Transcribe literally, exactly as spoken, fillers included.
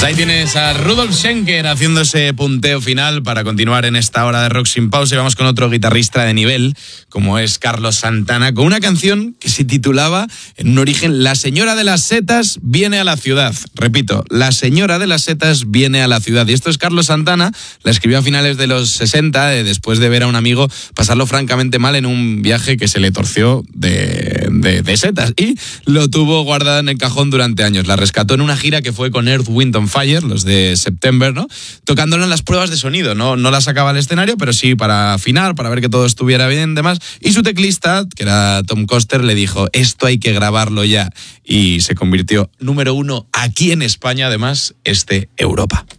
Ahí tienes a Rudolf Schenker haciendo ese punteo final para continuar en esta hora de rock sin pausa. Y vamos con otro guitarrista de nivel, como es Carlos Santana, con una canción que se titulaba en un origen La señora de las setas viene a la ciudad. Repito, La señora de las setas viene a la ciudad. Y esto es Carlos Santana, la escribió a finales de los sesenta, eh, después de ver a un amigo pasarlo francamente mal en un viaje que se le torció de, de, de setas. Y lo tuvo guardada en el cajón durante años. La rescató en una gira que fue con Earth, Wind and Fire, los de September, ¿no? Tocándola en las pruebas de sonido, ¿no? No la sacaba al escenario, pero sí para afinar, para ver que todo estuviera bien, demás. Y su teclista, que era Tom Coster, le dijo, esto hay que grabarlo ya. Y se convirtió número uno aquí en España, además, este Europa.